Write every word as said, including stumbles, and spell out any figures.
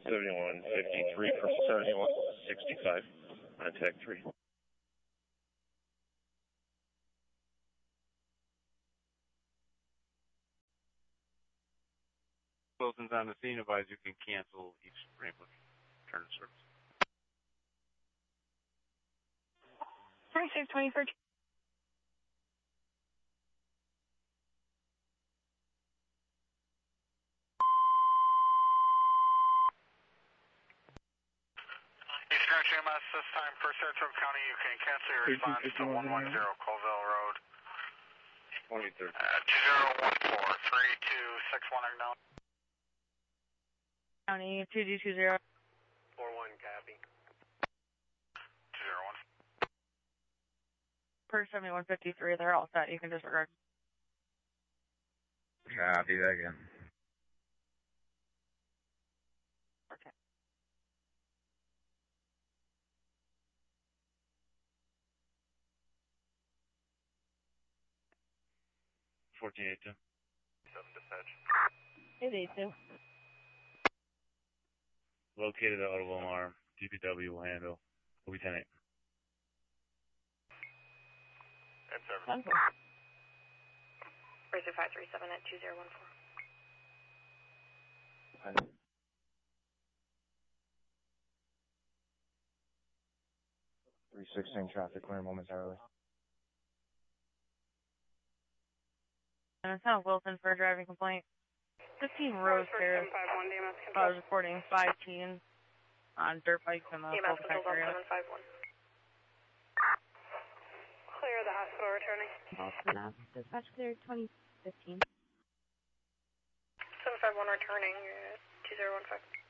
seventy-one fifty-three for seventy-one sixty-five on tech three. Wilson's on the scene, advise you can cancel each Rainbow turn service. twenty-six twenty thirteen. Eastern C M S, this time for Saratoga County, you can cancel your response to one one zero Colville Road. twenty-third. Uh, two zero one four, three two six one acknowledge. County two G two zero. four one copy. two zero one. Per seventy-one fifty-three, they're all set. You can disregard. Copy that again. Okay. fourteen eighty-two. seven dispatch. Hey, they do. Located at audible alarm. D P W will handle. O B ten eight. And service. Ten four. Razor five three seven at two zero one four. three sixteen traffic clear momentarily. And it's not Wilson for a driving complaint. fifteen Rose Terrace. I was reporting five teens on dirt bikes in the E M S cul-de-sac control area. seven five one. Clear the hospital returning. Boston Ave, dispatch clear twenty fifteen. seven five one returning, uh, two zero one five.